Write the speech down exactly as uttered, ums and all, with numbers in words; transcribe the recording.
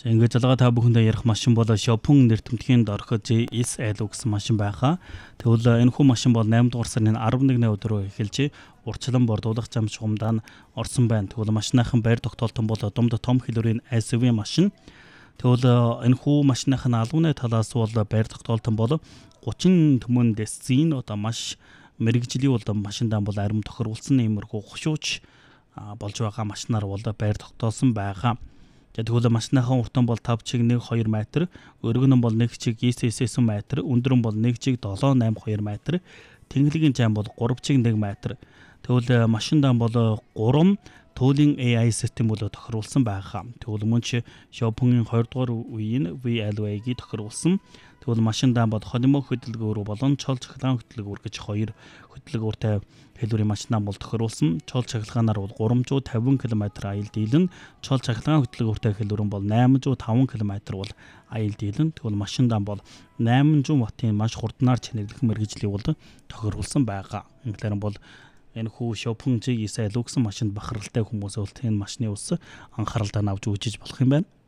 За ингээд залгаа та бүхэндээ ярих машин бол Шопон нэр томтгийн дорхо J S L гэсэн машин байгаа. Тэгвэл энэ хүү машин бол найман дугаар сарын арав нэгний өдрөө эхэлж урчлан бордуулах зам чухамдаа орсон байна. Тэгвэл машиныхан байр тогтоолтон бол дунд том хэлбэрийн эс ю ви машин. Тэгвэл энэ хүү машиныхан албаны талаас бол байр тогтоолтон бол гучин төмөн десцин одоо маш мэрэгжлийн бол машиндаа бол арим тохируулсан иймэрхүү хушууч болж байгаа машинаар бол байр тогтоосон байгаа. Тэгвэл машиныхан уртан бол тав чиг нэг хоёр метр, өргөн нь бол нэг чиг девять метр, өндөр нь бол нэг чиг семь восемь хоёр метр, тэнхлэгийн зам бол три чиг нэг метр. Тэгвэл машиндаа бол гурван туйлын A I систем бол тохируулсан байгаа. Тэгвэл мөн ч Шопонгийн хоёр дугаар үеийн V L A-г тохируулсан. Тэгвэл машиндаа бол холимог хөдөлгөөр болон чол цахилгаан хөдөлгөөр гэж хоёр хөдөлгөөртэй хэлбэрийн машинаа бол тохируулсан. Чол цахилгаанаар бол тhree hundred fifty км аял дийлэн, чол цахилгаан хөдөлгөөртэй хэлбэр нь бол eight hundred five км бол аял дийлэн. Тэгвэл машиндаа бол eight hundred ваттын маш хурднаар чанарлах мэргэжлийг бол тохируулсан байгаа. Ингээр бол энэ хүү Шопон J S L гэсэн машинд бахаралтай хүмүүсээ бол энэ машины ус анхааралтай авч үзэж болох юм байна.